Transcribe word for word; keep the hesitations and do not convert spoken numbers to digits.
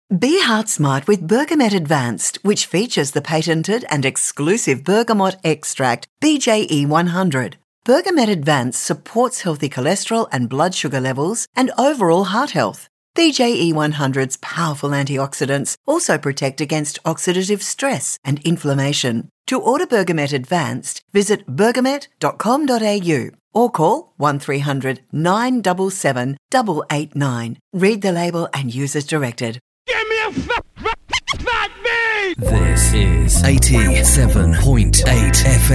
Be heart smart with Bergamet Advanced, which features the patented and exclusive bergamot extract B J E one hundred. Bergamet Advanced supports healthy cholesterol and blood sugar levels and overall heart health. B J E one hundred's powerful antioxidants also protect against oxidative stress and inflammation. To order Bergamet Advanced, visit bergamet dot com dot a u or call one three hundred nine seven seven eight eight nine. Read the label and use as directed. Give me a fat, fat, fat me! This is eighty-seven point eight F M.